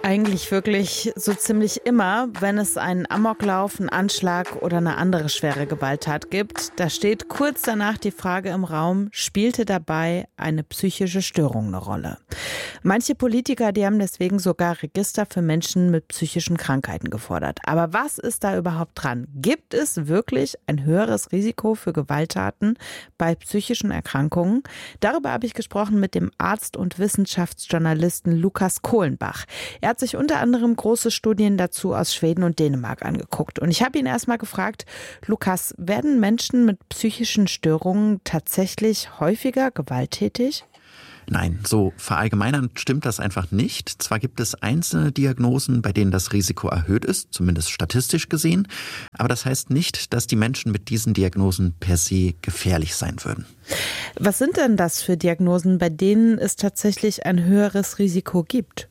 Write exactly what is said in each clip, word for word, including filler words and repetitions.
Eigentlich wirklich so ziemlich immer, wenn es einen Amoklauf, einen Anschlag oder eine andere schwere Gewalttat gibt. Da steht kurz danach die Frage im Raum, spielte dabei eine psychische Störung eine Rolle? Manche Politiker, die haben deswegen sogar Register für Menschen mit psychischen Krankheiten gefordert. Aber was ist da überhaupt dran? Gibt es wirklich ein höheres Risiko für Gewalttaten bei psychischen Erkrankungen? Darüber habe ich gesprochen mit dem Arzt und Wissenschaftsjournalisten Lukas Kohlenbach. Er hat sich unter anderem große Studien dazu aus Schweden und Dänemark angeguckt. Und ich habe ihn erst mal gefragt, Lukas, werden Menschen mit psychischen Störungen tatsächlich häufiger gewalttätig? Nein, so verallgemeinernd stimmt das einfach nicht. Zwar gibt es einzelne Diagnosen, bei denen das Risiko erhöht ist, zumindest statistisch gesehen, aber das heißt nicht, dass die Menschen mit diesen Diagnosen per se gefährlich sein würden. Was sind denn das für Diagnosen, bei denen es tatsächlich ein höheres Risiko gibt?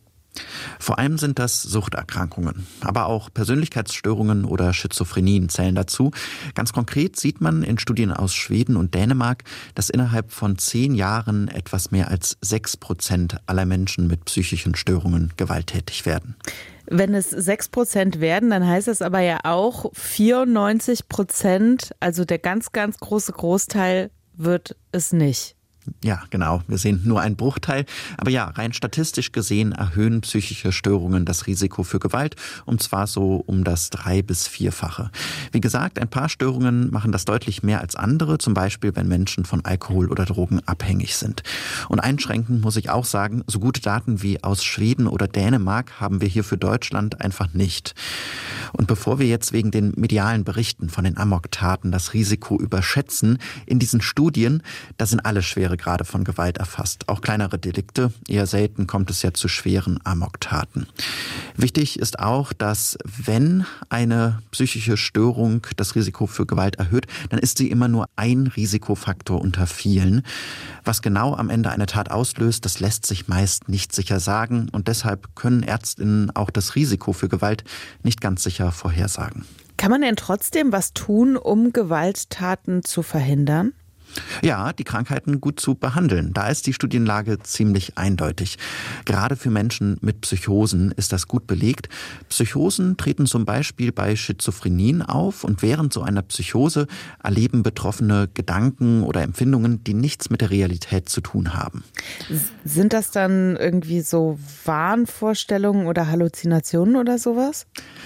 Vor allem sind das Suchterkrankungen, aber auch Persönlichkeitsstörungen oder Schizophrenien zählen dazu. Ganz konkret sieht man in Studien aus Schweden und Dänemark, dass innerhalb von zehn Jahren etwas mehr als sechs Prozent aller Menschen mit psychischen Störungen gewalttätig werden. Wenn es sechs Prozent werden, dann heißt das aber ja auch vierundneunzig Prozent, also der ganz, ganz große Großteil wird es nicht. Ja, genau. Wir sehen nur einen Bruchteil. Aber ja, rein statistisch gesehen erhöhen psychische Störungen das Risiko für Gewalt, und zwar so um das drei- bis vierfache. Wie gesagt, ein paar Störungen machen das deutlich mehr als andere, zum Beispiel wenn Menschen von Alkohol oder Drogen abhängig sind. Und einschränkend muss ich auch sagen, so gute Daten wie aus Schweden oder Dänemark haben wir hier für Deutschland einfach nicht. Und bevor wir jetzt wegen den medialen Berichten von den Amoktaten das Risiko überschätzen, in diesen Studien, da sind alle schwere Grade von Gewalt erfasst, auch kleinere Delikte. Eher selten kommt es ja zu schweren Amoktaten. Wichtig ist auch, dass wenn eine psychische Störung das Risiko für Gewalt erhöht, dann ist sie immer nur ein Risikofaktor unter vielen. Was genau am Ende eine Tat auslöst, das lässt sich meist nicht sicher sagen, und deshalb können ÄrztInnen auch das Risiko für Gewalt nicht ganz sicher vorhersagen. Kann man denn trotzdem was tun, um Gewalttaten zu verhindern? Ja, die Krankheiten gut zu behandeln. Da ist die Studienlage ziemlich eindeutig. Gerade für Menschen mit Psychosen ist das gut belegt. Psychosen treten zum Beispiel bei Schizophrenien auf, und während so einer Psychose erleben Betroffene Gedanken oder Empfindungen, die nichts mit der Realität zu tun haben. Sind das dann irgendwie so Wahnvorstellungen oder Halluzinationen oder sowas?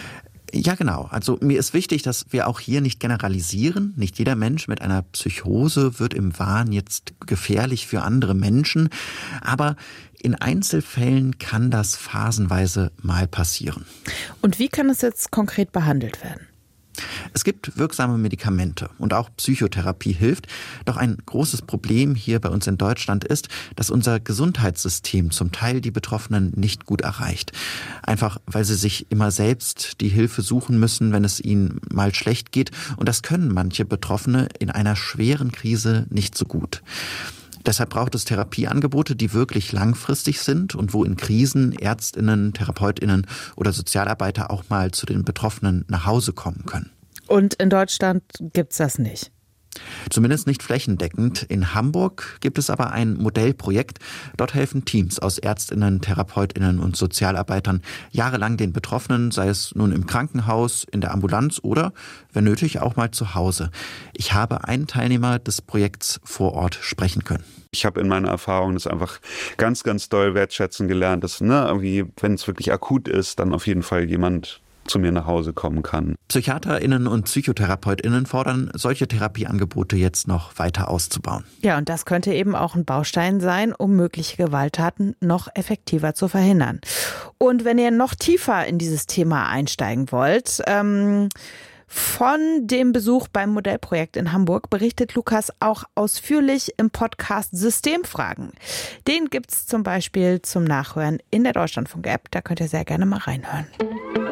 Ja, genau. Also mir ist wichtig, dass wir auch hier nicht generalisieren. Nicht jeder Mensch mit einer Psychose wird im Wahn jetzt gefährlich für andere Menschen. Aber in Einzelfällen kann das phasenweise mal passieren. Und wie kann es jetzt konkret behandelt werden? Es gibt wirksame Medikamente und auch Psychotherapie hilft. Doch ein großes Problem hier bei uns in Deutschland ist, dass unser Gesundheitssystem zum Teil die Betroffenen nicht gut erreicht. Einfach weil sie sich immer selbst die Hilfe suchen müssen, wenn es ihnen mal schlecht geht. Und das können manche Betroffene in einer schweren Krise nicht so gut. Deshalb braucht es Therapieangebote, die wirklich langfristig sind und wo in Krisen ÄrztInnen, TherapeutInnen oder Sozialarbeiter auch mal zu den Betroffenen nach Hause kommen können. Und in Deutschland gibt's das nicht? Zumindest nicht flächendeckend. In Hamburg gibt es aber ein Modellprojekt. Dort helfen Teams aus ÄrztInnen, TherapeutInnen und Sozialarbeitern jahrelang den Betroffenen, sei es nun im Krankenhaus, in der Ambulanz oder, wenn nötig, auch mal zu Hause. Ich habe einen Teilnehmer des Projekts vor Ort sprechen können. Ich habe in meiner Erfahrung das einfach ganz, ganz doll wertschätzen gelernt, dass, ne, irgendwie, wenn es wirklich akut ist, dann auf jeden Fall jemand zu mir nach Hause kommen kann. PsychiaterInnen und PsychotherapeutInnen fordern, solche Therapieangebote jetzt noch weiter auszubauen. Ja, und das könnte eben auch ein Baustein sein, um mögliche Gewalttaten noch effektiver zu verhindern. Und wenn ihr noch tiefer in dieses Thema einsteigen wollt, ähm, von dem Besuch beim Modellprojekt in Hamburg berichtet Lukas auch ausführlich im Podcast Systemfragen. Den gibt's zum Beispiel zum Nachhören in der Deutschlandfunk-App. Da könnt ihr sehr gerne mal reinhören.